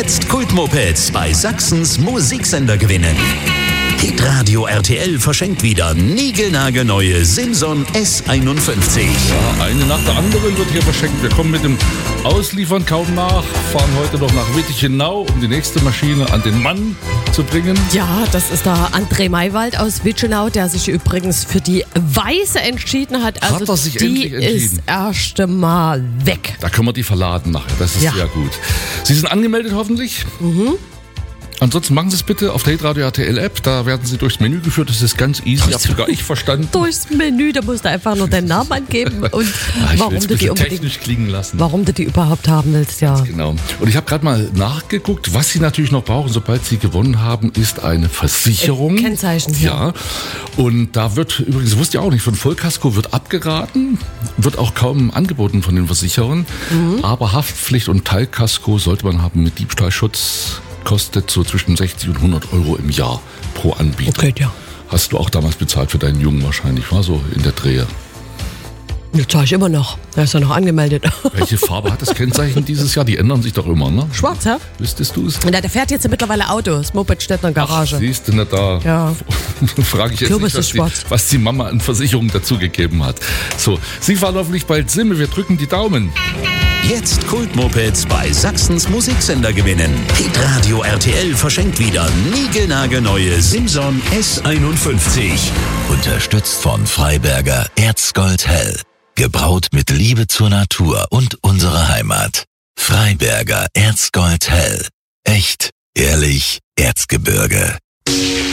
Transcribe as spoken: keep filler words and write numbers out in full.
Jetzt Kultmopeds bei Sachsens Musiksender gewinnen. Hitradio R T L verschenkt wieder niegelnagelneue Simson S einundfünfzig. Ja, eine nach der anderen wird hier verschenkt. Wir kommen mit dem Ausliefern kaum nach, fahren heute noch nach Wittichenau, um die nächste Maschine an den Mann zu bringen. Ja, das ist der André Maywald aus Wittichenau, der sich übrigens für die Weiße entschieden hat. Also hat er sich die endlich entschieden? ist erste Mal weg. Da können wir die verladen nachher, das ist Ja. sehr gut. Sie sind angemeldet hoffentlich? Mhm. Ansonsten machen Sie es bitte auf der Hitradio R T L App, da werden Sie durchs Menü geführt, das ist ganz easy, habe sogar ich verstanden. Durchs Menü, da musst du einfach nur deinen Namen angeben und Ah, ich warum will's du ein die bisschen unbedingt, technisch klingen lassen. warum du die überhaupt haben willst, ja. Genau. Und ich habe gerade mal nachgeguckt, was Sie natürlich noch brauchen, sobald Sie gewonnen haben, ist eine Versicherung. Äh, Kennzeichen, ja. ja. Und da wird übrigens, wusste ich auch nicht, von Vollkasko wird abgeraten, wird auch kaum angeboten von den Versicherern. Mhm. Aber Haftpflicht und Teilkasko sollte man haben mit Diebstahlschutz. Kostet so zwischen sechzig und hundert Euro im Jahr pro Anbieter. Okay, ja. Hast du auch damals bezahlt für deinen Jungen wahrscheinlich, war so in der Drehe. Das zahle ich immer noch. Da ist er noch angemeldet. Welche Farbe hat das Kennzeichen dieses Jahr? Die ändern sich doch immer, ne? Schwarz, ja? Wüsstest du es? Und der fährt jetzt mittlerweile Auto. Das Moped steht in der Garage. Ach, siehst du nicht da? Ja. Frage ich jetzt Kürbis nicht, was ist die, schwarz. was die Mama an Versicherung dazugegeben hat. So, Sie fahren hoffentlich bald Simme. Wir drücken die Daumen. Jetzt Kultmopeds bei Sachsens Musiksender gewinnen. Hitradio R T L verschenkt wieder niegelnagelneue Simson S einundfünfzig. Unterstützt von Freiberger Erzgold Hell. Gebraut mit Liebe zur Natur und unserer Heimat. Freiberger Erzgold Hell. Echt, ehrlich, Erzgebirge.